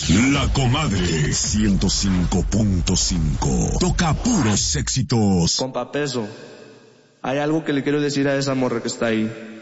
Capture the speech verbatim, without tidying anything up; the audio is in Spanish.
La Comadre ciento cinco punto cinco. Toca puros éxitos. Compa Peso, hay algo que le quiero decir a esa morra que está ahí.